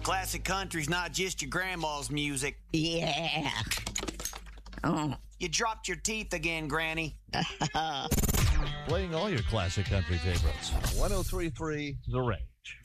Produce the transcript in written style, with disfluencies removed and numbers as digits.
Classic country's not just your grandma's music. Yeah. Oh. You dropped your teeth again, Granny. Playing all your classic country favorites. 103.3 The Ray.